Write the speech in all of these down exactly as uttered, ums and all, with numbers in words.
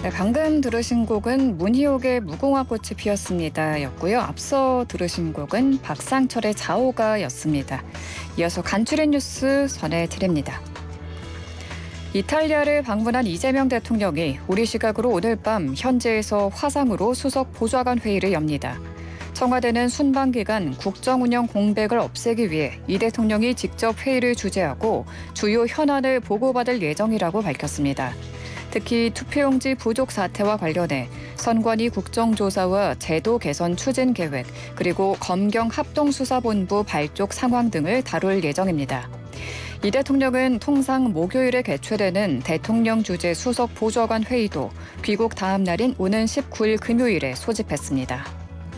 네, 방금 들으신 곡은 문희옥의 무궁화 꽃이 피었습니다 였고요. 앞서 들으신 곡은 박상철의 자오가 였습니다. 이어서 간추린 뉴스 전해드립니다. 이탈리아를 방문한 이재명 대통령이 우리 시각으로 오늘 밤 현지에서 화상으로 수석 보좌관 회의를 엽니다. 청와대는 순방 기간 국정운영 공백을 없애기 위해 이 대통령이 직접 회의를 주재하고 주요 현안을 보고받을 예정이라고 밝혔습니다. 특히 투표용지 부족 사태와 관련해 선관위 국정조사와 제도 개선 추진 계획, 그리고 검경 합동수사본부 발족 상황 등을 다룰 예정입니다. 이 대통령은 통상 목요일에 개최되는 대통령 주재 수석 보좌관 회의도 귀국 다음 날인 오는 십구 일 금요일에 소집했습니다.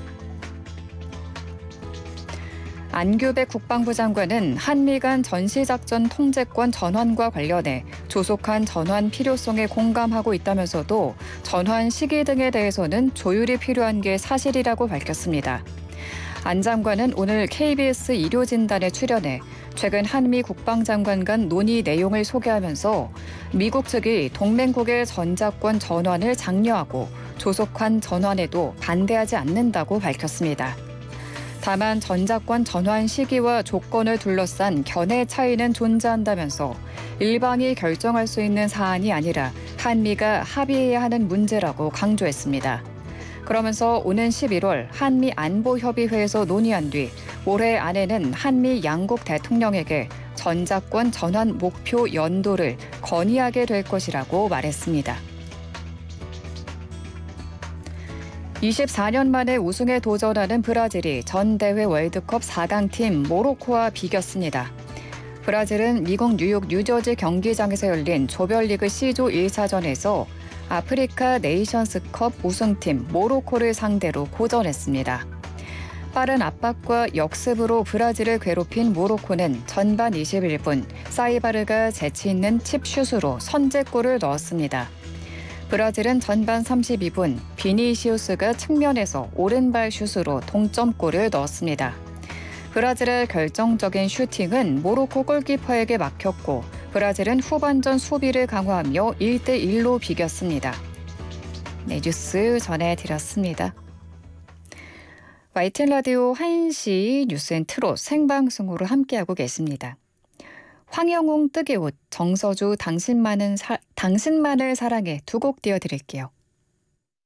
안규백 국방부 장관은 한미 간 전시작전 통제권 전환과 관련해 조속한 전환 필요성에 공감하고 있다면서도 전환 시기 등에 대해서는 조율이 필요한 게 사실이라고 밝혔습니다. 안 장관은 오늘 케이비에스 일요진단에 출연해 최근 한미 국방장관 간 논의 내용을 소개하면서 미국 측이 동맹국의 전자권 전환을 장려하고 조속한 전환에도 반대하지 않는다고 밝혔습니다. 다만 전자권 전환 시기와 조건을 둘러싼 견해 차이는 존재한다면서 일방이 결정할 수 있는 사안이 아니라 한미가 합의해야 하는 문제라고 강조했습니다. 그러면서 오는 십일월 한미 안보협의회에서 논의한 뒤 올해 안에는 한미 양국 대통령에게 전자권 전환 목표 연도를 건의하게 될 것이라고 말했습니다. 이십사 년 만에 우승에 도전하는 브라질이 전대회 월드컵 사 강팀 모로코와 비겼습니다. 브라질은 미국 뉴욕 뉴저지 경기장에서 열린 조별리그 C조 일 차전에서 아프리카 네이션스컵 우승팀 모로코를 상대로 고전했습니다. 빠른 압박과 역습으로 브라질을 괴롭힌 모로코는 전반 이십일 분 사이바르가 재치 있는 칩슛으로 선제골을 넣었습니다. 브라질은 전반 삼십이 분 비니시우스가 측면에서 오른발 슛으로 동점골을 넣었습니다. 브라질의 결정적인 슈팅은 모로코 골키퍼에게 막혔고 브라질은 후반전 수비를 강화하며 일 대 일로 비겼습니다. 네, 뉴스 전해드렸습니다. 와이티엔 라디오 한 시 뉴스앤트롯 생방송으로 함께하고 계십니다. 황영웅 뜨개옷, 정서주 당신만은 사, 당신만을 사랑해 두 곡 띄워드릴게요.